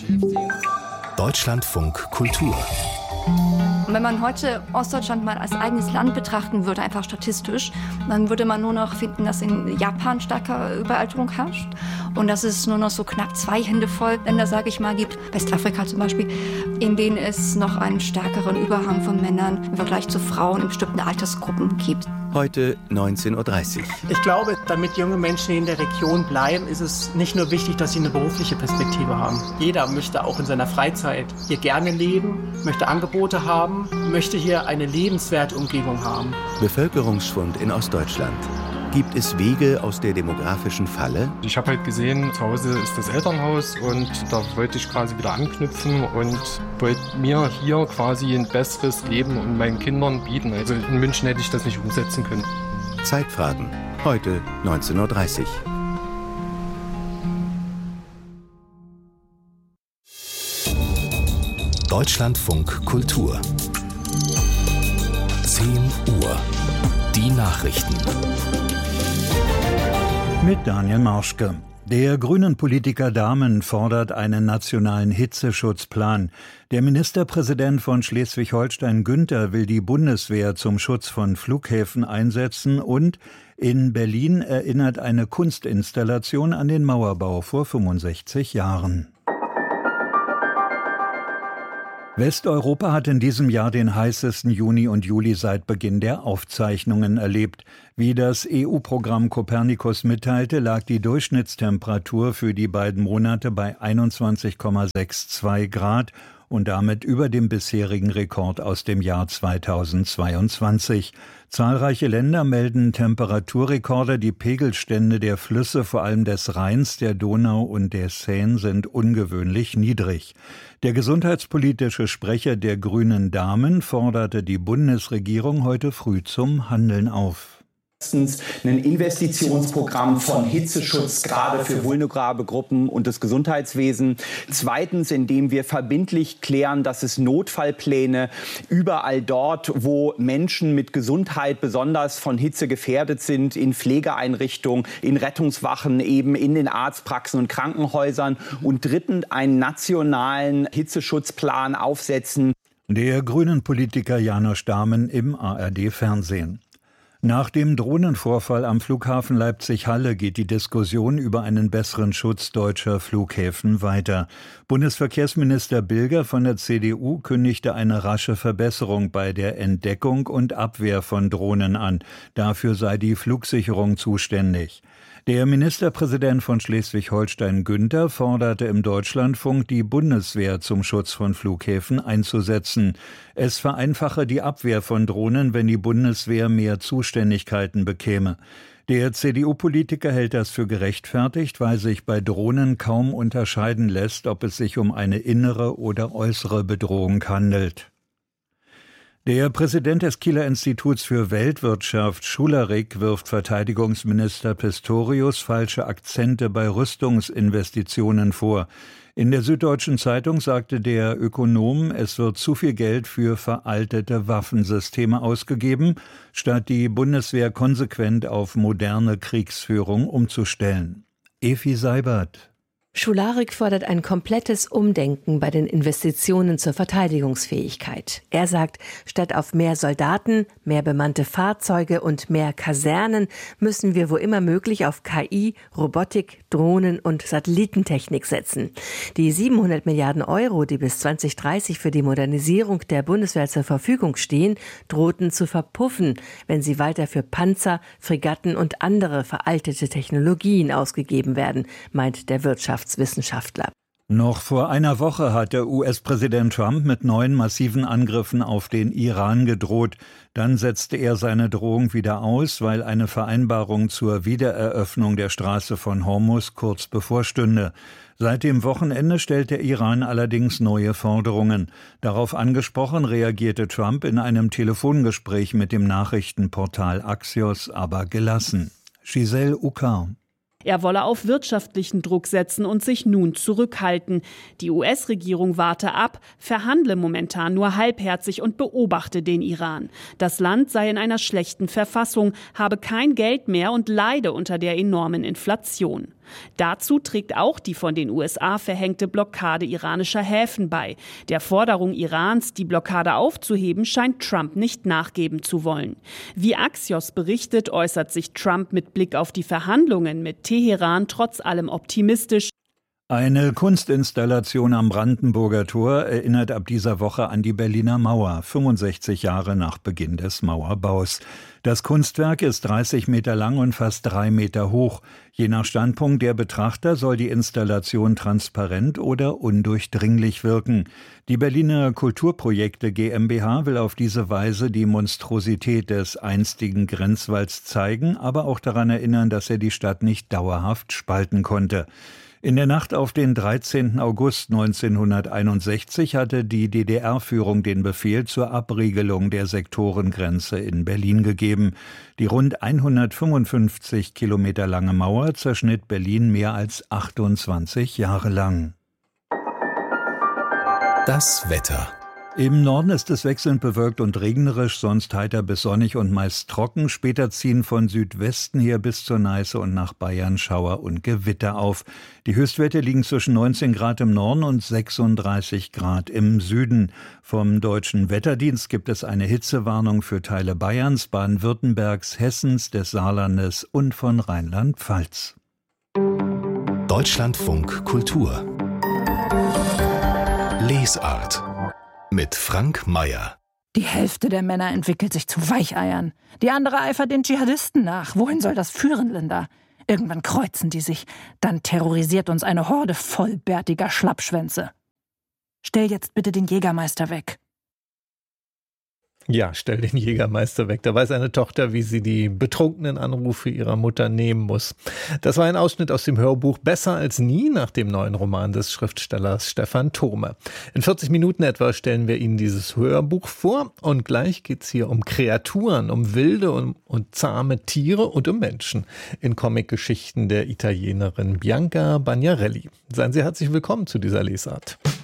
Deutschlandfunk Kultur. Wenn man heute Ostdeutschland mal als eigenes Land betrachten würde, einfach statistisch, dann würde man nur noch finden, dass in Japan starke Überalterung herrscht und dass es nur noch so knapp 2 Hände voll Länder, sage ich mal, gibt, Westafrika zum Beispiel, in denen es noch einen stärkeren Überhang von Männern im Vergleich zu Frauen in bestimmten Altersgruppen gibt. Heute 19.30 Uhr. Ich glaube, damit junge Menschen in der Region bleiben, ist es nicht nur wichtig, dass sie eine berufliche Perspektive haben. Jeder möchte auch in seiner Freizeit hier gerne leben, möchte Angebote haben, möchte hier eine lebenswerte Umgebung haben. Bevölkerungsschwund in Ostdeutschland. Gibt es Wege aus der demografischen Falle? Ich habe halt gesehen, zu Hause ist das Elternhaus und da wollte ich quasi wieder anknüpfen und wollte mir hier quasi ein besseres Leben und meinen Kindern bieten. Also in München hätte ich das nicht umsetzen können. Zeitfragen. Heute 19.30 Uhr. Deutschlandfunk Kultur. 10 Uhr. Die Nachrichten. Mit Daniel Marschke. Der Grünen-Politiker Dahmen fordert einen nationalen Hitzeschutzplan. Der Ministerpräsident von Schleswig-Holstein Günther will die Bundeswehr zum Schutz von Flughäfen einsetzen und in Berlin erinnert eine Kunstinstallation an den Mauerbau vor 65 Jahren. Westeuropa hat in diesem Jahr den heißesten Juni und Juli seit Beginn der Aufzeichnungen erlebt. Wie das EU-Programm Copernicus mitteilte, lag die Durchschnittstemperatur für die beiden Monate bei 21,62 Grad und damit über dem bisherigen Rekord aus dem Jahr 2022. Zahlreiche Länder melden Temperaturrekorde. Die Pegelstände der Flüsse, vor allem des Rheins, der Donau und der Seine, sind ungewöhnlich niedrig. Der gesundheitspolitische Sprecher der Grünen Damen forderte die Bundesregierung heute früh zum Handeln auf. Erstens ein Investitionsprogramm von Hitzeschutz, gerade für vulnerable Gruppen und das Gesundheitswesen. Zweitens, indem wir verbindlich klären, dass es Notfallpläne überall dort, wo Menschen mit Gesundheit besonders von Hitze gefährdet sind, in Pflegeeinrichtungen, in Rettungswachen, eben in den Arztpraxen und Krankenhäusern. Und drittens, einen nationalen Hitzeschutzplan aufsetzen. Der Grünen-Politiker Janosch Dahmen im ARD-Fernsehen. Nach dem Drohnenvorfall am Flughafen Leipzig-Halle geht die Diskussion über einen besseren Schutz deutscher Flughäfen weiter. Bundesverkehrsminister Bilger von der CDU kündigte eine rasche Verbesserung bei der Entdeckung und Abwehr von Drohnen an. Dafür sei die Flugsicherung zuständig. Der Ministerpräsident von Schleswig-Holstein Günther forderte im Deutschlandfunk, die Bundeswehr zum Schutz von Flughäfen einzusetzen. Es vereinfache die Abwehr von Drohnen, wenn die Bundeswehr mehr Zuständigkeiten bekäme. Der CDU-Politiker hält das für gerechtfertigt, weil sich bei Drohnen kaum unterscheiden lässt, ob es sich um eine innere oder äußere Bedrohung handelt. Der Präsident des Kieler Instituts für Weltwirtschaft, Schularik, wirft Verteidigungsminister Pistorius falsche Akzente bei Rüstungsinvestitionen vor. In der Süddeutschen Zeitung sagte der Ökonom, es wird zu viel Geld für veraltete Waffensysteme ausgegeben, statt die Bundeswehr konsequent auf moderne Kriegsführung umzustellen. Efi Seibert. Schularik fordert ein komplettes Umdenken bei den Investitionen zur Verteidigungsfähigkeit. Er sagt, statt auf mehr Soldaten, mehr bemannte Fahrzeuge und mehr Kasernen müssen wir wo immer möglich auf KI, Robotik, Drohnen und Satellitentechnik setzen. Die 700 Milliarden Euro, die bis 2030 für die Modernisierung der Bundeswehr zur Verfügung stehen, drohten zu verpuffen, wenn sie weiter für Panzer, Fregatten und andere veraltete Technologien ausgegeben werden, meint der Wirtschaftswissenschaftler. Noch vor einer Woche hatte US-Präsident Trump mit neuen massiven Angriffen auf den Iran gedroht. Dann setzte er seine Drohung wieder aus, weil eine Vereinbarung zur Wiedereröffnung der Straße von Hormuz kurz bevorstünde. Seit dem Wochenende stellt der Iran allerdings neue Forderungen. Darauf angesprochen reagierte Trump in einem Telefongespräch mit dem Nachrichtenportal Axios aber gelassen. Giselle Uckar. Er wolle auf wirtschaftlichen Druck setzen und sich nun zurückhalten. Die US-Regierung warte ab, verhandle momentan nur halbherzig und beobachte den Iran. Das Land sei in einer schlechten Verfassung, habe kein Geld mehr und leide unter der enormen Inflation. Dazu trägt auch die von den USA verhängte Blockade iranischer Häfen bei. Der Forderung Irans, die Blockade aufzuheben, scheint Trump nicht nachgeben zu wollen. Wie Axios berichtet, äußert sich Trump mit Blick auf die Verhandlungen mit Teheran trotz allem optimistisch. Eine Kunstinstallation am Brandenburger Tor erinnert ab dieser Woche an die Berliner Mauer, 65 Jahre nach Beginn des Mauerbaus. Das Kunstwerk ist 30 Meter lang und fast 3 Meter hoch. Je nach Standpunkt der Betrachter soll die Installation transparent oder undurchdringlich wirken. Die Berliner Kulturprojekte GmbH will auf diese Weise die Monstrosität des einstigen Grenzwalls zeigen, aber auch daran erinnern, dass er die Stadt nicht dauerhaft spalten konnte. In der Nacht auf den 13. August 1961 hatte die DDR-Führung den Befehl zur Abriegelung der Sektorengrenze in Berlin gegeben. Die rund 155 Kilometer lange Mauer zerschnitt Berlin mehr als 28 Jahre lang. Das Wetter. Im Norden ist es wechselnd bewölkt und regnerisch, sonst heiter bis sonnig und meist trocken. Später ziehen von Südwesten her bis zur Neiße und nach Bayern Schauer und Gewitter auf. Die Höchstwerte liegen zwischen 19 Grad im Norden und 36 Grad im Süden. Vom Deutschen Wetterdienst gibt es eine Hitzewarnung für Teile Bayerns, Baden-Württembergs, Hessens, des Saarlandes und von Rheinland-Pfalz. Deutschlandfunk Kultur. Lesart. Mit Frank Mayer. Die Hälfte der Männer entwickelt sich zu Weicheiern. Die andere eifert den Dschihadisten nach. Wohin soll das führen, Linda? Irgendwann kreuzen die sich. Dann terrorisiert uns eine Horde vollbärtiger Schlappschwänze. Stell jetzt bitte den Jägermeister weg. Ja, stell den Jägermeister weg. Da weiß eine Tochter, wie sie die betrunkenen Anrufe ihrer Mutter nehmen muss. Das war ein Ausschnitt aus dem Hörbuch Besser als nie nach dem neuen Roman des Schriftstellers Stefan Thome. In 40 Minuten etwa stellen wir Ihnen dieses Hörbuch vor und gleich geht's hier um Kreaturen, um wilde und zahme Tiere und um Menschen in Comicgeschichten der Italienerin Bianca Bagnarelli. Seien Sie herzlich willkommen zu dieser Lesart.